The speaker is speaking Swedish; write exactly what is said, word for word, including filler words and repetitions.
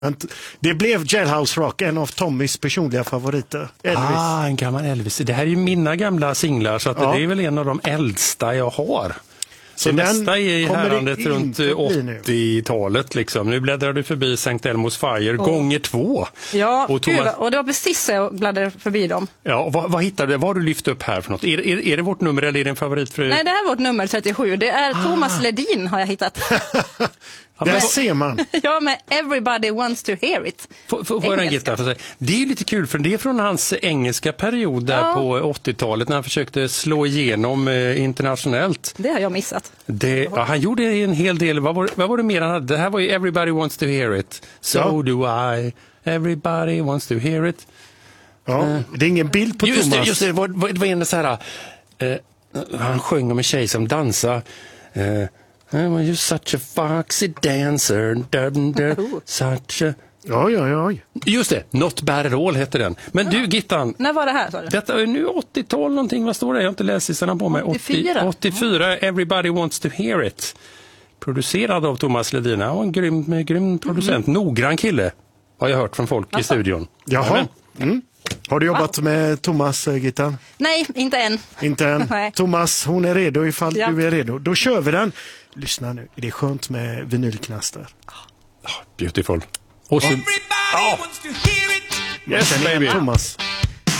Det blev Jailhouse Rock, en av Tommys personliga favoriter. Elvis. Ah, en gammal Elvis. Det här är ju mina gamla singlar, så att ja. Det är väl en av de äldsta jag har. Så det mesta är härandet runt åttiotalet liksom. Nu bläddrar du förbi Sankt Elmos Fire oh. gånger två. Ja, och, Thomas... Gud, och det var precis så jag bläddrade förbi dem. Ja, och vad, vad hittade du? Vad har du lyft upp här för något? Är, är, är det vårt nummer eller är det en favorit? För... Nej, det här är vårt nummer trettiosju. Det är ah. Thomas Ledin har jag hittat. Där ser man. Ja, med Everybody Wants to Hear It. Får jag en gitarr för sig? Det är lite kul, för det är från hans engelska period där ja. På åttiotalet när han försökte slå igenom eh, internationellt. Det har jag missat. Det, ja, han gjorde en hel del. Vad var, vad var det mer han hade? Det här var ju Everybody Wants to Hear It. So ja. Do I. Everybody wants to hear it. Ja, uh, det är ingen bild på just Thomas. Det, just det, det var, det var en så här... Uh, han sjöng om en tjej som dansar... Uh, You're such a foxy dancer, dun, dun, such a... Ja, ja, ja. Just det, Not Bad At All heter den. Men ja. Du, Gittan... När var det här, sa du? Detta är nu åttiotal någonting, vad står det? Jag har inte läst sisarna på mig. åttiofyra. åttiofyra, Everybody Wants to Hear It. Producerad av Thomas Ledin. Han var en grym, grym producent. Mm. Noggrann kille, har jag hört från folk alltså. I studion. Jaha. Mm. Har du jobbat Va? Med Thomas, Gittan? Nej, inte än. Inte än. Nej. Thomas, hon är redo ifall ja. Du är redo. Då kör vi den. Lyssna nu, är det skönt med vinylknaster? Oh, beautiful. Och så... Everybody oh. wants to hear it. Yes, baby. Thomas.